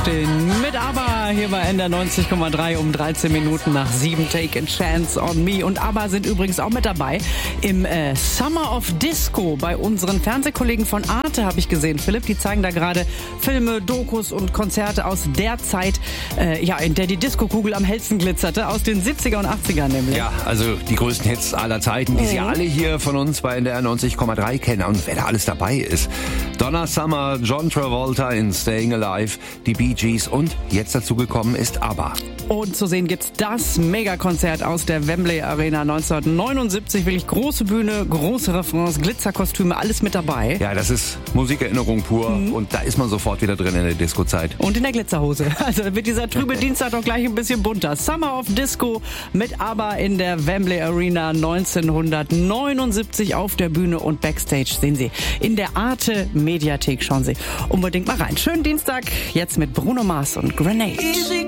aufstehen. Mit ABBA hier bei NDR 90,3 um 13 Minuten nach 7. Take a Chance on Me. Und ABBA sind übrigens auch mit dabei im Summer of Disco bei unseren Fernsehkollegen von Arte, habe ich gesehen. Philipp, die zeigen da gerade Filme, Dokus und Konzerte aus der Zeit, in der die Disco-Kugel am hellsten glitzerte, aus den 70er und 80er nämlich. Ja, also die größten Hits aller Zeiten, die Sie alle hier von uns bei NDR 90,3 kennen. Und wer da alles dabei ist: Donna Summer, John Travolta in Staying Alive, die Bee Gees und jetzt dazu gekommen ist ABBA. Und zu sehen gibt's das Megakonzert aus der Wembley Arena 1979. Wirklich große Bühne, große Refrains, Glitzerkostüme, alles mit dabei. Ja, das ist Musikerinnerung pur und da ist man sofort wieder drin in der Disco-Zeit. Und in der Glitzerhose. Also wird dieser trübe Dienstag doch gleich ein bisschen bunter. Summer of Disco mit ABBA in der Wembley Arena 1979 auf der Bühne und Backstage sehen Sie in der Arte Mediathek. Schauen Sie unbedingt mal rein. Schönen Dienstag, jetzt mit Bruno Mars und Grenade.